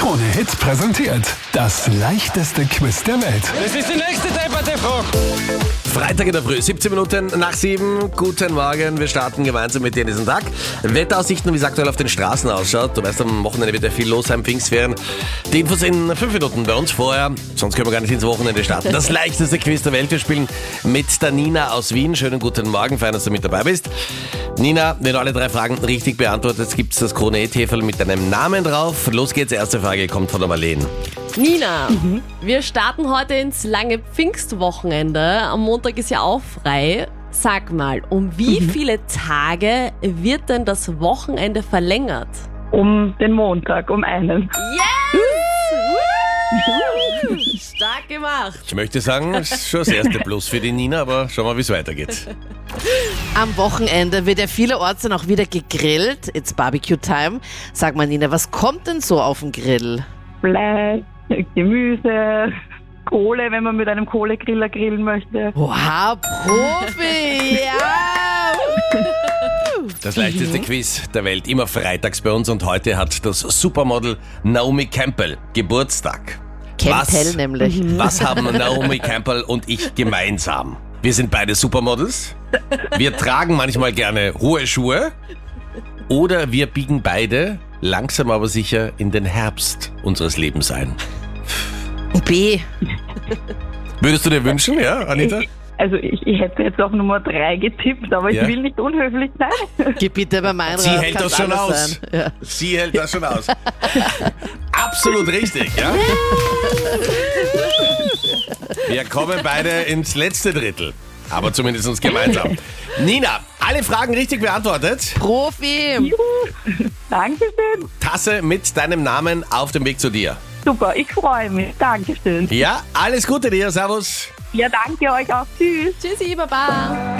Krone-Hit präsentiert das leichteste Quiz der Welt. Das ist die nächste Debatte-Frage. Freitag in der Früh, 17 Minuten nach 7. Guten Morgen, wir starten gemeinsam mit dir in diesen Tag. Wetteraussichten, wie es aktuell auf den Straßen ausschaut. Du weißt, am Wochenende wird ja viel los sein, Pfingstferien. Die Infos in 5 Minuten bei uns vorher, sonst können wir gar nicht ins Wochenende starten. Das leichteste Quiz der Welt. Wir spielen mit der Nina aus Wien. Schönen guten Morgen, fein, dass du mit dabei bist. Nina, wenn du alle 3 Fragen richtig beantwortest, gibt es das Krone-Hit-Häferl mit deinem Namen drauf. Los geht's, erste Frage kommt von der Marlene. Nina, wir starten heute ins lange Pfingstwochenende. Am Montag ist ja auch frei. Sag mal, um wie viele Tage wird denn das Wochenende verlängert? Um den Montag, um einen. Yes! Woo! Stark gemacht. Ich möchte sagen, das ist schon das erste Plus für die Nina, aber schauen wir mal, wie es weitergeht. Am Wochenende wird ja vielerorts dann auch wieder gegrillt. It's Barbecue-Time. Sag mal, Nina, was kommt denn so auf den Grill? Fleisch, Gemüse, Kohle, wenn man mit einem Kohlegriller grillen möchte. Wow, Profi! Ja! Das leichteste Quiz der Welt, immer freitags bei uns, und heute hat das Supermodel Naomi Campbell Geburtstag. Campbell nämlich. Was haben Naomi Campbell und ich gemeinsam? Wir sind beide Supermodels, wir tragen manchmal gerne hohe Schuhe oder wir biegen beide langsam aber sicher in den Herbst unseres Lebens ein. B. Würdest du dir wünschen, ja, Anita? Ich hätte jetzt auf Nummer 3 getippt, aber Ja. ich will nicht unhöflich sein. Geh bitte bei meinen Sie raus, hält kann's das schon alles aus. sein. Ja. Sie hält das schon aus. Absolut richtig, ja? Wir kommen beide ins letzte Drittel, aber zumindest uns gemeinsam. Nina, alle Fragen richtig beantwortet. Profi! Juhu. Dankeschön. Tasse mit deinem Namen auf dem Weg zu dir. Super, ich freue mich. Dankeschön. Ja, alles Gute dir, servus. Ja, danke euch auch. Tschüss. Tschüssi, Baba.